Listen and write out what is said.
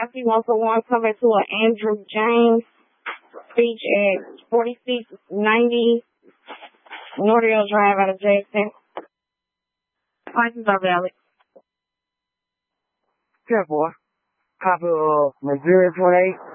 SC-141 coming to an Andrew James speech at 4690 Northdale Drive out of Jackson. License are valid. Yeah, boy. Copy of Missouri 28.